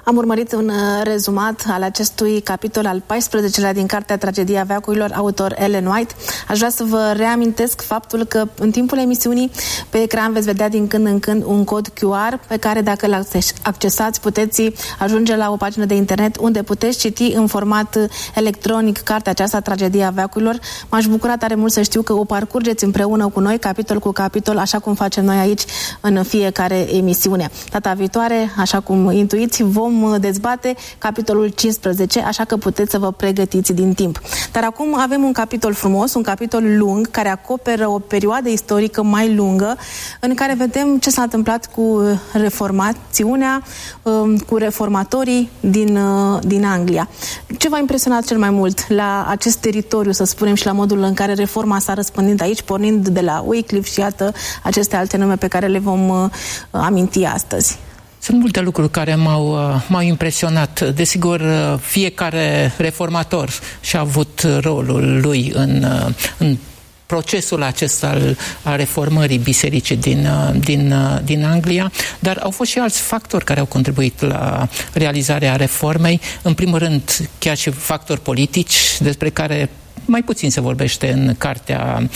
Am urmărit un rezumat al acestui capitol al 14-lea din cartea Tragedia veacurilor, autor Ellen White. Aș vrea să vă reamintesc faptul că în timpul emisiunii pe ecran veți vedea din când în când un cod QR pe care dacă îl accesați puteți ajunge la o pagină de internet unde puteți citi în format electronic cartea aceasta Tragedia veacurilor. M-aș bucura tare mult să știu că o parcurgeți împreună cu noi, capitol cu capitol, așa cum facem noi aici în fiecare emisiune. Data viitoare, așa cum intuiți, vom dezbate capitolul 15, așa că puteți să vă pregătiți din timp. Dar acum avem un capitol frumos, un capitol lung, care acoperă o perioadă istorică mai lungă, în care vedem ce s-a întâmplat cu reformațiunea, cu reformatorii din Anglia. Ce v-a impresionat cel mai mult la acest teritoriu, să spunem, și la modul în care reforma s-a răspândit aici, pornind de la Wycliffe și iată aceste alte nume pe care le vom aminti astăzi? Sunt multe lucruri care m-au impresionat. Desigur, fiecare reformator și-a avut rolul lui în procesul acesta al reformării bisericii din Anglia, dar au fost și alți factori care au contribuit la realizarea reformei. În primul rând, chiar și factori politici, despre care mai puțin se vorbește în cartea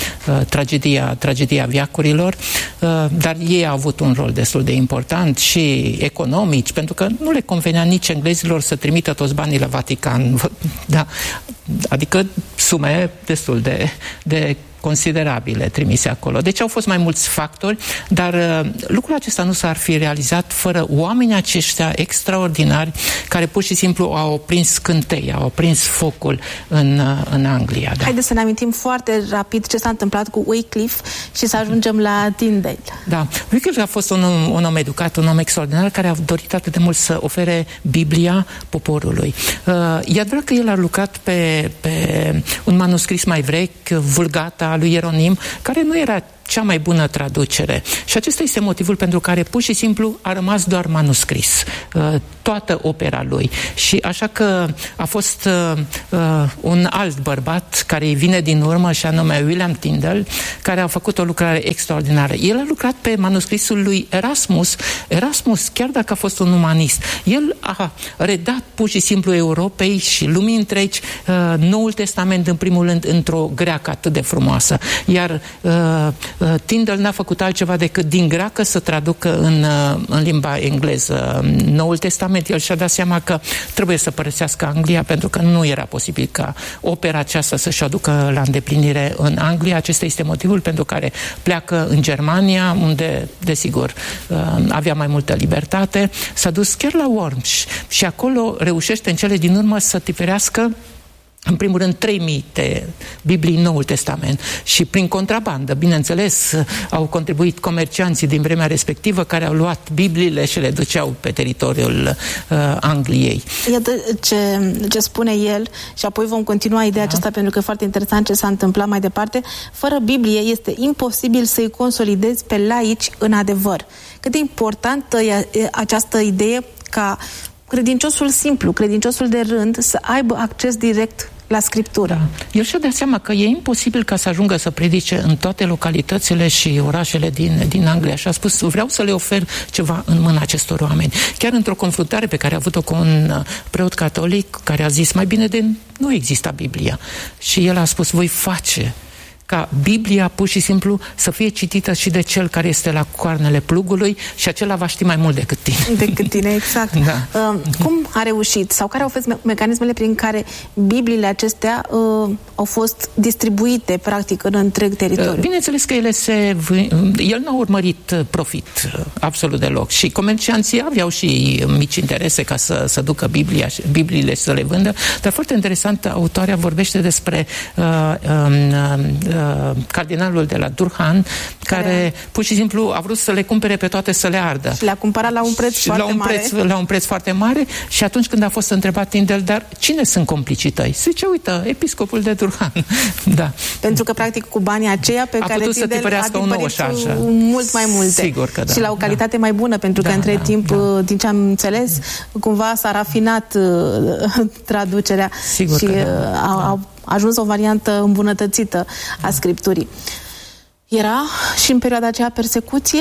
Tragedia veacurilor, dar ei au avut un rol destul de important și economici, pentru că nu le convenea nici englezilor să trimită toți banii la Vatican. Da, adică sume destul de considerabile trimise acolo. Deci au fost mai mulți factori, dar lucrul acesta nu s-ar fi realizat fără oamenii aceștia extraordinari care pur și simplu au prins scânteia, au prins focul în Anglia. Da. Haideți să ne amintim foarte rapid ce s-a întâmplat cu Wycliffe și să ajungem la Tyndale. Da. Wycliffe a fost un om educat, un om extraordinar care a dorit atât de mult să ofere Biblia poporului. E adevărat că el a lucrat pe un manuscris mai vechi, Vulgata, lui Ieronim, care nu era cea mai bună traducere. Și acesta este motivul pentru care pur și simplu a rămas doar manuscris, toată opera lui. Și așa că a fost un alt bărbat care îi vine din urmă, și anume William Tyndale, care a făcut o lucrare extraordinară. El a lucrat pe manuscrisul lui Erasmus. Erasmus, chiar dacă a fost un umanist, el a redat pur și simplu Europei și lumii întregi Noul Testament, în primul rând, într-o greacă atât de frumoasă. Iar Tyndale n-a făcut altceva decât din greacă să traducă în limba engleză Noul Testament. El și-a dat seama că trebuie să părăsească Anglia, pentru că nu era posibil ca opera aceasta să-și aducă la îndeplinire în Anglia. Acesta este motivul pentru care pleacă în Germania, unde, desigur, avea mai multă libertate. S-a dus chiar la Worms și acolo reușește în cele din urmă să tiperească în primul rând 3000 de Biblii în Noul Testament și prin contrabandă, bineînțeles, au contribuit comercianții din vremea respectivă care au luat Bibliile și le duceau pe teritoriul Angliei. Iată ce spune el și apoi vom continua ideea aceasta, pentru că e foarte interesant ce s-a întâmplat mai departe. Fără Biblie este imposibil să-i consolidezi pe laici în adevăr. Cât de importantă e această idee ca credinciosul simplu, credinciosul de rând, să aibă acces direct la Scriptură. Da. El și-a dat seama că e imposibil ca să ajungă să predice în toate localitățile și orașele din Anglia și a spus, vreau să le ofer ceva în mâna acestor oameni. Chiar într-o confruntare pe care a avut-o cu un preot catolic care a zis, mai bine nu exista Biblia. Și el a spus, voi face ca Biblia pur și simplu să fie citită și de cel care este la coarnele plugului și acela va ști mai mult decât tine. Decât tine, exact. Da. Cum a reușit sau care au fost mecanismele prin care Bibliile acestea au fost distribuite practic în întreg teritoriu? Bineînțeles că el n-a urmărit profit absolut deloc și comercianții aveau și mici interese ca să ducă Bibliile și să le vândă, dar foarte interesant, autoarea vorbește despre cardinalul de la Durham, care pur și simplu a vrut să le cumpere pe toate să le ardă. Și le-a cumpărat la un preț foarte mare. La un preț foarte mare și atunci când a fost întrebat Tyndale, dar cine sunt complicii tăi? Se zice, uite, episcopul de Durham. Da. Pentru că practic cu banii aceia pe care Tyndale a tipărit mult mai multe. Sigur că da. Și la o calitate mai bună, pentru că între timp, din ce am înțeles, cumva s-a rafinat traducerea. Sigur și a ajuns o variantă îmbunătățită a Scripturii. Era și în perioada aceea persecuție?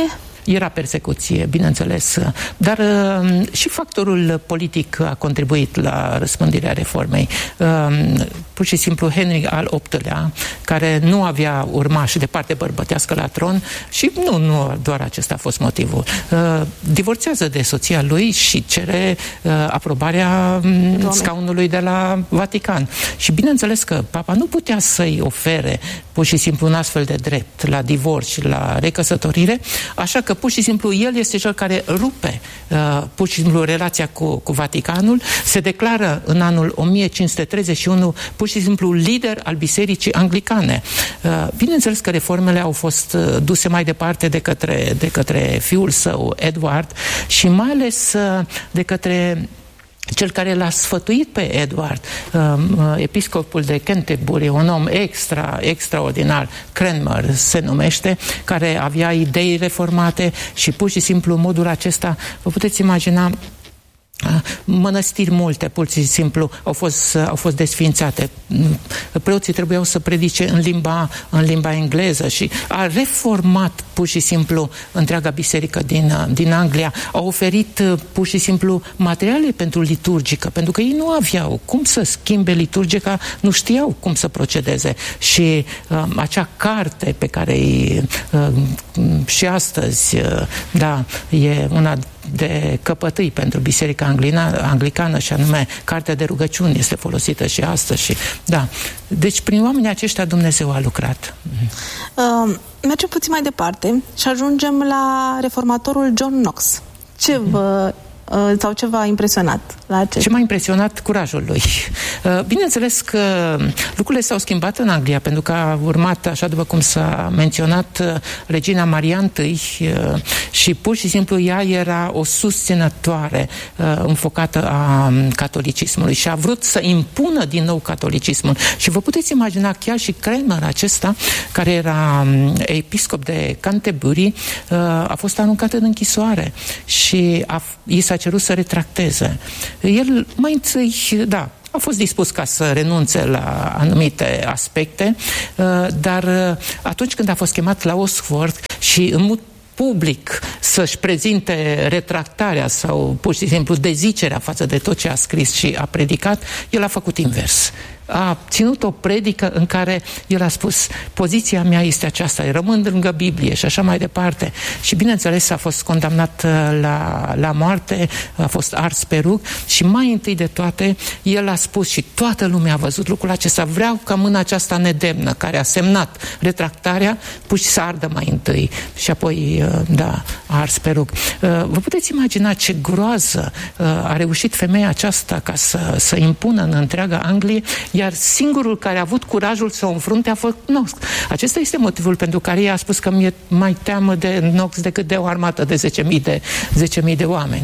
Era persecuție, bineînțeles, dar și factorul politic a contribuit la răspândirea reformei. Pur și simplu Henry al VIII-lea, care nu avea urmași de parte bărbătească la tron, și nu doar acesta a fost motivul, divorțează de soția lui și cere aprobarea scaunului de la Vatican. Și bineînțeles că papa nu putea să-i ofere pur și simplu un astfel de drept la divorț și la recăsătorire, așa că pur și simplu el este cel care rupe pur și simplu relația cu Vaticanul, se declară în anul 1531 pur și simplu lider al bisericii anglicane. Bineînțeles că reformele au fost duse mai departe de către fiul său, Edward, și mai ales de către cel care l-a sfătuit pe Edward, episcopul de Canterbury, un om extraordinar, Cranmer se numește, care avea idei reformate și pur și simplu în modul acesta, vă puteți imagina, mănăstiri multe, pur și simplu, au fost desființate. Preoții trebuiau să predice în limba engleză și a reformat pur și simplu întreaga biserică din Anglia. Au oferit pur și simplu materiale pentru liturgică, pentru că ei nu aveau cum să schimbe liturgica, nu știau cum să procedeze. Și acea carte pe care și astăzi, e una de căpătâi pentru Biserica Anglicană, și anume Cartea de rugăciuni este folosită și astăzi. Și, deci prin oamenii aceștia Dumnezeu a lucrat. Mergem puțin mai departe și ajungem la reformatorul John Knox. Ce v-a impresionat la acest? Ce m-a impresionat? Curajul lui. Bineînțeles că lucrurile s-au schimbat în Anglia, pentru că a urmat, așa după cum s-a menționat, regina Maria I, și pur și simplu ea era o susținătoare înfocată a catolicismului și a vrut să impună din nou catolicismul. Și vă puteți imagina, chiar și Cranmer acesta, care era episcop de Canterbury, a fost aruncat în închisoare și i s-a cerut să retracteze. El mai întâi, a fost dispus ca să renunțe la anumite aspecte, dar atunci când a fost chemat la Oxford și în mod public să-și prezinte retractarea sau pur și simplu dezicerea față de tot ce a scris și a predicat, el a făcut invers. A ținut o predică în care el a spus: poziția mea este aceasta, rămân lângă Biblie și așa mai departe. Și bineînțeles a fost condamnat la moarte, a fost ars pe rug și mai întâi de toate el a spus, și toată lumea a văzut lucrul acesta: vreau ca mâna aceasta nedemnă care a semnat retractarea puși să ardă mai întâi și apoi a ars pe rug. Vă puteți imagina ce groază a reușit femeia aceasta ca să impună în întreaga Anglie, iar singurul care a avut curajul să o înfrunte a fost Knox. Acesta este motivul pentru care ea a spus că mi-e mai teamă de Knox decât de o armată de 10.000 de oameni,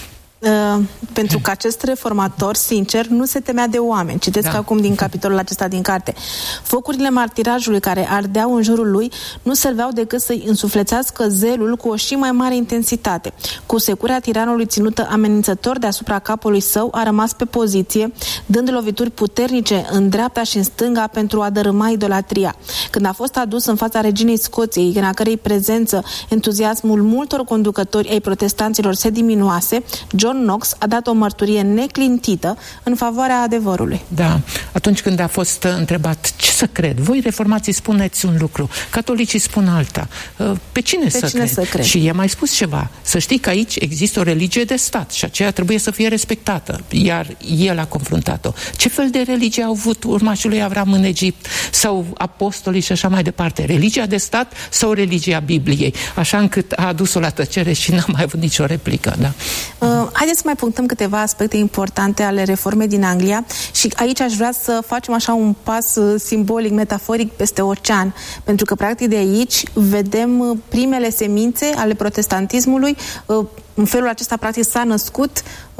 pentru că acest reformator, sincer, nu se temea de oameni. Citesc acum din capitolul acesta din carte. Focurile martirajului care ardeau în jurul lui nu serveau decât să-i însuflețească zelul cu o și mai mare intensitate. Cu securea tiranului ținută amenințător deasupra capului său, a rămas pe poziție, dând lovituri puternice în dreapta și în stânga pentru a dărâma idolatria. Când a fost adus în fața reginei Scoției, în a cărei prezență entuziasmul multor conducători ai protestanților se diminuase, John Knox a dat o mărturie neclintită în favoarea adevărului. Atunci când a fost întrebat ce să cred, voi reformații spuneți un lucru, catolicii spun alta, pe cine să cred? Și i-a mai spus ceva: să știi că aici există o religie de stat și aceea trebuie să fie respectată, iar el a confruntat-o. Ce fel de religie au avut urmașii lui Avram în Egipt sau apostolii și așa mai departe? Religia de stat sau religia Bibliei? Așa încât a adus-o la tăcere și n-a mai avut nicio replică. Haideți să mai punctăm câteva aspecte importante ale reformei din Anglia și aici aș vrea să facem așa un pas simbolic, metaforic peste ocean, pentru că practic de aici vedem primele semințe ale protestantismului. În felul acesta practic s-a născut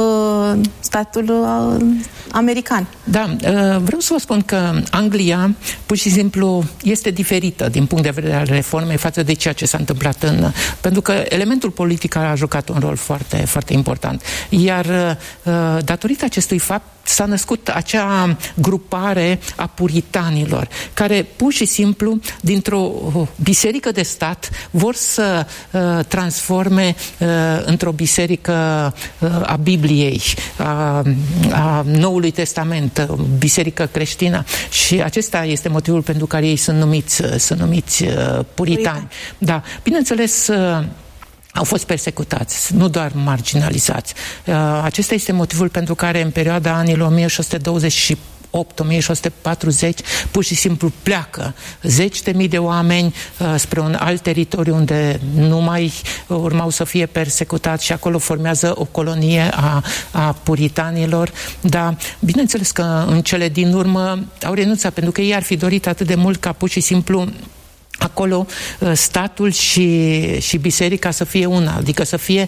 statul american. Vreau să vă spun că Anglia pur și simplu este diferită din punct de vedere al reformei față de ceea ce s-a întâmplat pentru că elementul politic a jucat un rol foarte, foarte important. Iar datorită acestui fapt, s-a născut acea grupare a puritanilor, care pur și simplu, dintr-o biserică de stat, vor să transforme într-o biserică a Bibliei, a Noului Testament, biserică creștină. Și acesta este motivul pentru care ei sunt numiți puritani. Da, bineînțeles, au fost persecutați, nu doar marginalizați. Acesta este motivul pentru care în perioada anilor 1628-1640 pur și simplu pleacă zeci de mii de oameni spre un alt teritoriu unde nu mai urmau să fie persecutați și acolo formează o colonie a puritanilor, dar bineînțeles că în cele din urmă au renunțat, pentru că ei ar fi dorit atât de mult ca pur și simplu acolo statul și biserica să fie una, adică să fie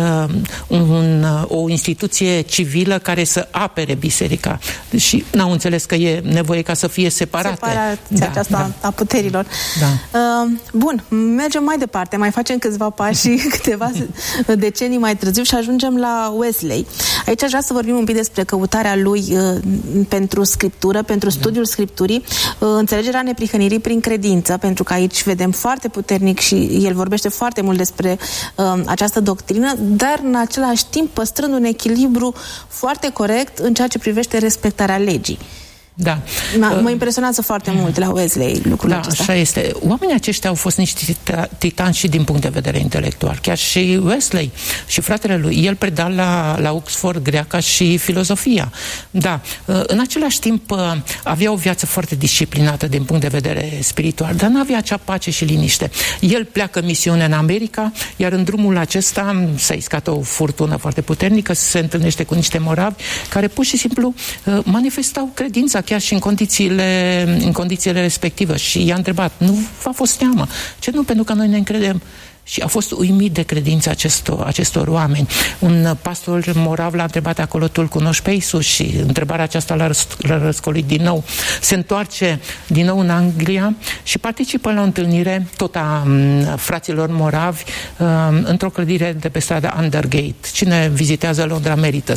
o instituție civilă care să apere biserica. Și n-au înțeles că e nevoie ca să fie separate. Separația aceasta a puterilor. Da. Bun, mergem mai departe, mai facem câțiva pași câteva decenii mai târziu și ajungem la Wesley. Aici aș vrea să vorbim un pic despre căutarea lui pentru scriptură, pentru studiul scripturii, înțelegerea neprihănirii prin credință, pentru că aici vedem foarte puternic și el vorbește foarte mult despre această doctrină, dar în același timp păstrând un echilibru foarte corect în ceea ce privește respectarea legii. Da. Mă impresionează foarte mult la Wesley lucrul acesta. Așa este. Oamenii aceștia au fost niște titani și din punct de vedere intelectual. Chiar și Wesley și fratele lui, el preda la Oxford greaca și filozofia. Da. În același timp avea o viață foarte disciplinată din punct de vedere spiritual, dar nu avea acea pace și liniște. El pleacă în misiune în America, iar în drumul acesta s-a iscat o furtună foarte puternică, se întâlnește cu niște moravi care pur și simplu manifestau credința chiar și în condițiile respective. Și i-a întrebat, nu v-a fost teamă? Ce nu? Pentru că noi ne încredem. Și a fost uimit de credința acestor oameni. Un pastor morav l-a întrebat acolo, tu îl cunoști pe Iisus? Și întrebarea aceasta l-a răscolit din nou. Se întoarce din nou în Anglia și participă la o întâlnire tot a fraților moravi într-o clădire de pe strada Undergate. Cine vizitează Londra merită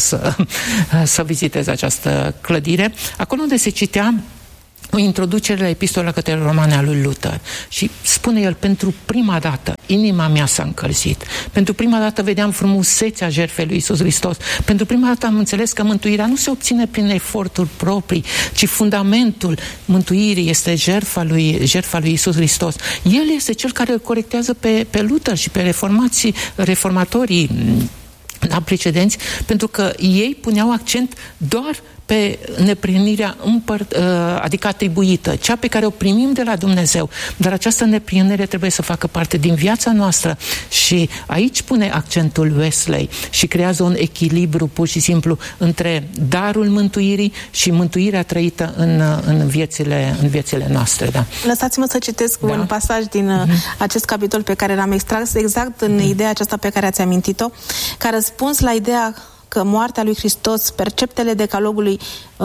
să viziteze această clădire. Acolo unde se citea o introducere la epistola către Romani a lui Luther. Și spune el, pentru prima dată inima mea s-a încălzit. Pentru prima dată vedeam frumusețea jertfei lui Iisus Hristos. Pentru prima dată am înțeles că mântuirea nu se obține prin eforturi proprii, ci fundamentul mântuirii este jertfa lui Iisus Hristos. El este cel care îl corectează pe Luther și pe reformatorii precedenți, pentru că ei puneau accent doar pe neprihănirea adică atribuită, cea pe care o primim de la Dumnezeu. Dar această neprihănire trebuie să facă parte din viața noastră și aici pune accentul Wesley și creează un echilibru pur și simplu între darul mântuirii și mântuirea trăită în viețile noastre. Da. Lăsați-mă să citesc un pasaj din acest capitol pe care l-am extras exact în ideea aceasta pe care ați amintit-o, ca răspuns la ideea că moartea lui Hristos, perceptele decalogului,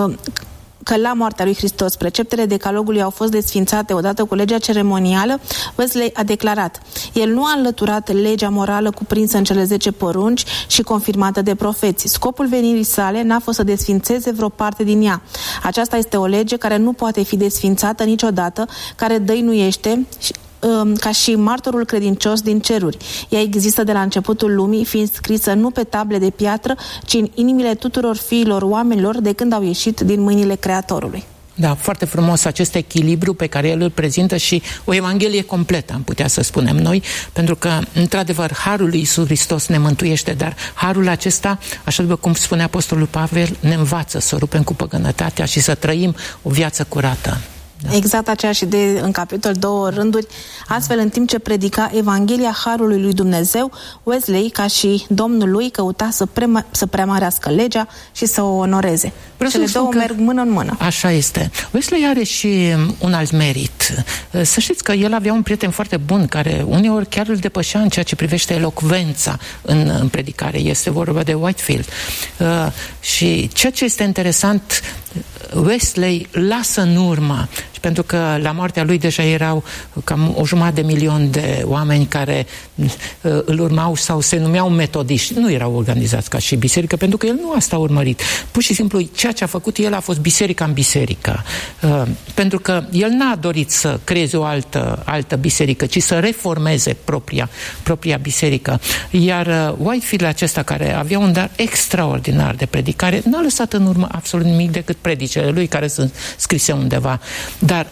că la moartea lui Hristos preceptele decalogului au fost desfințate odată cu legea ceremonială, Wesley a declarat: el nu a înlăturat legea morală cuprinsă în cele 10 porunci și confirmată de profeți. Scopul venirii sale n-a fost să desfințeze vreo parte din ea. Aceasta este o lege care nu poate fi desfințată niciodată, care dăinuiește ca și martorul credincios din ceruri. Ea există de la începutul lumii, fiind scrisă nu pe table de piatră, ci în inimile tuturor fiilor oamenilor de când au ieșit din mâinile Creatorului. Da, foarte frumos acest echilibru pe care el îl prezintă și o evanghelie completă, am putea să spunem noi, pentru că, într-adevăr, harul lui Iisus Hristos ne mântuiește, dar harul acesta, așa după cum spune Apostolul Pavel, ne învață să rupem cu păgânătatea și să trăim o viață curată. Da. Exact aceeași idee în capitol 2 rânduri. Astfel, în timp ce predica Evanghelia Harului lui Dumnezeu, Wesley, ca și Domnul lui, căuta să preamărească legea și să o onoreze. Cele două merg mână în mână. Așa este. Wesley are și un alt merit. Să știți că el avea un prieten foarte bun care uneori chiar îl depășea în ceea ce privește elocvența în predicare. Este vorba de Whitefield. Și ceea ce este interesant, Wesley lasă în urmă, pentru că la moartea lui deja erau cam 500.000 de oameni care îl urmau sau se numeau metodiști. Nu erau organizați ca și biserică, pentru că el nu asta a urmărit. Pur și simplu, ceea ce a făcut el a fost biserica în biserică. Pentru că el n-a dorit să creeze o altă biserică, ci să reformeze propria biserică. Iar Whitefield acesta, care avea un dar extraordinar de predicare, n-a lăsat în urmă absolut nimic decât predicele lui, care sunt scrise undeva. Dar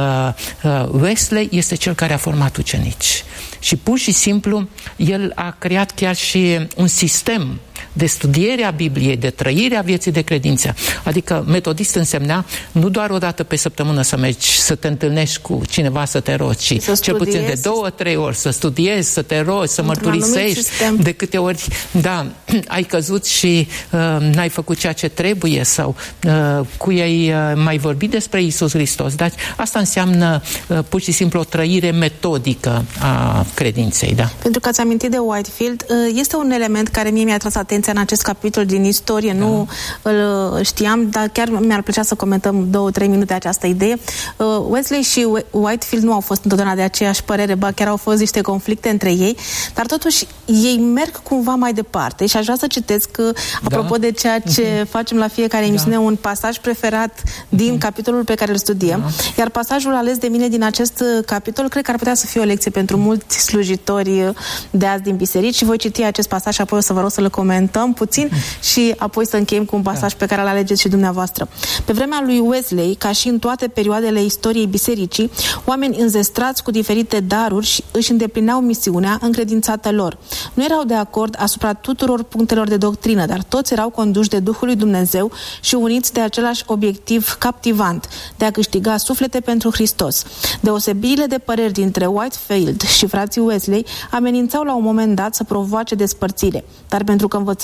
Wesley este cel care a format ucenici. Și pur și simplu el a creat chiar și un sistem de studiere a Bibliei, de trăire a vieții de credință. Adică metodist însemna nu doar o dată pe săptămână să mergi, să te întâlnești cu cineva să te rogi, ci cel puțin de 2-3 ori să studiezi, să te rogi, să mărturisești de câte ori ai căzut și n-ai făcut ceea ce trebuie sau cui ai mai vorbit despre Iisus Hristos. Dar asta înseamnă pur și simplu o trăire metodică a credinței. Da? Pentru că ați amintit de Whitefield, este un element care mie mi-a tras atenția în acest capitol din istorie, nu îl știam, dar chiar mi-ar plăcea să comentăm 2-3 minute această idee. Wesley și Whitefield nu au fost întotdeauna de aceeași părere, ba chiar au fost niște conflicte între ei, dar totuși ei merg cumva mai departe și aș vrea să citesc, apropo de ceea ce facem la fiecare emisiune, un pasaj preferat din capitolul pe care îl studiem, iar pasajul ales de mine din acest capitol cred că ar putea să fie o lecție pentru mulți slujitori de azi din biserici și voi citi acest pasaj și apoi o să vă rog să-l comentăm puțin și apoi să încheiem cu un pasaj pe care îl alegeți și dumneavoastră. Pe vremea lui Wesley, ca și în toate perioadele istoriei bisericii, oameni înzestrați cu diferite daruri își îndeplineau misiunea încredințată lor. Nu erau de acord asupra tuturor punctelor de doctrină, dar toți erau conduși de Duhul lui Dumnezeu și uniți de același obiectiv captivant, de a câștiga suflete pentru Hristos. Deosebirile de păreri dintre Whitefield și frații Wesley amenințau la un moment dat să provoace despărțire, dar pentru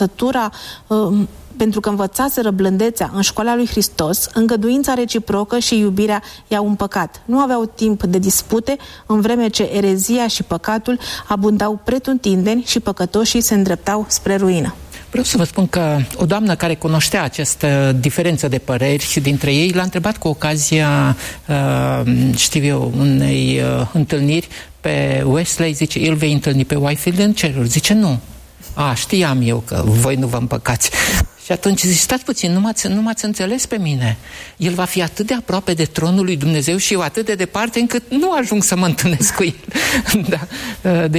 că învățaseră blândețea în școala lui Hristos, îngăduința reciprocă și iubirea i-au împăcat. Nu aveau timp de dispute, în vreme ce erezia și păcatul abundau pretutindeni și păcătoșii se îndreptau spre ruină. Vreau să vă spun că o doamnă care cunoștea această diferență de păreri și dintre ei l-a întrebat cu ocazia, unei întâlniri pe Wesley, zice, el vei întâlni pe Whitefield în ceruri. Zice, nu. Știam eu că voi nu vă împăcați. Și atunci zice, stați puțin, nu m-ați înțeles pe mine. El va fi atât de aproape de tronul lui Dumnezeu și eu atât de departe încât nu ajung să mă întâlnesc cu el. Da.